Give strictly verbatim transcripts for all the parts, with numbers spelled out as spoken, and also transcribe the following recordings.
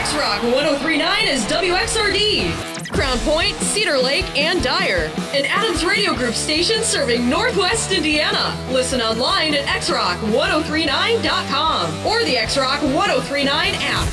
X-Rock one oh three point nine is W X R D. Crown Point, Cedar Lake, and Dyer. An Adams Radio Group station serving Northwest Indiana. Listen online at x rock one oh three nine dot com or the X-Rock one oh three nine app.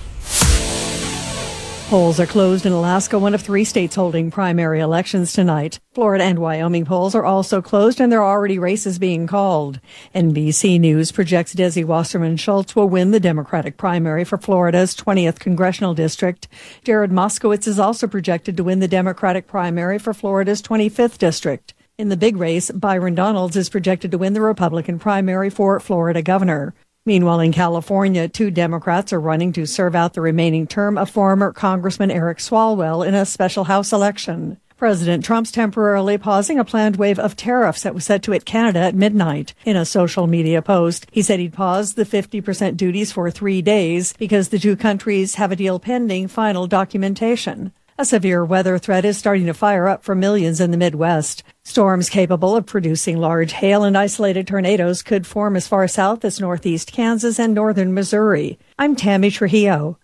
Polls are closed in Alaska, one of three states holding primary elections tonight. Florida and Wyoming polls are also closed, and there are already races being called. N B C News projects Desi Wasserman Schultz will win the Democratic primary for Florida's twentieth congressional district. Jared Moskowitz is also projected to win the Democratic primary for Florida's twenty-fifth district. In the big race, Byron Donalds is projected to win the Republican primary for Florida governor. Meanwhile, in California, two Democrats are running to serve out the remaining term of former Congressman Eric Swalwell in a special House election. President Trump's temporarily pausing a planned wave of tariffs that was set to hit Canada at midnight. In a social media post, he said he'd pause the fifty percent duties for three days because the two countries have a deal pending final documentation. A severe weather threat is starting to fire up for millions in the Midwest. Storms capable of producing large hail and isolated tornadoes could form as far south as northeast Kansas and northern Missouri. I'm Tammy Trujillo.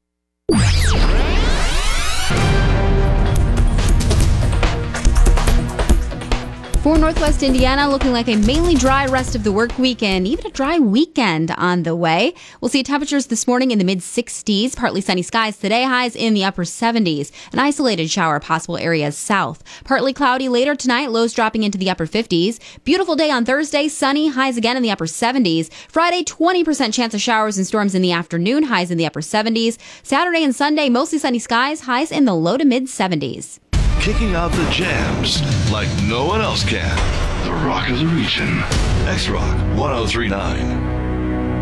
For Northwest Indiana, looking like a mainly dry rest of the work weekend, even a dry weekend on the way. We'll see temperatures this morning in the mid sixties, partly sunny skies today, highs in the upper seventies. An isolated shower possible areas south. Partly cloudy later tonight, lows dropping into the upper fifties. Beautiful day on Thursday, sunny, highs again in the upper seventies. Friday, twenty percent chance of showers and storms in the afternoon, highs in the upper seventies. Saturday and Sunday, mostly sunny skies, highs in the low to mid seventies. Kicking out the jams like no one else can. The Rock of the Region. X-Rock one oh three point nine.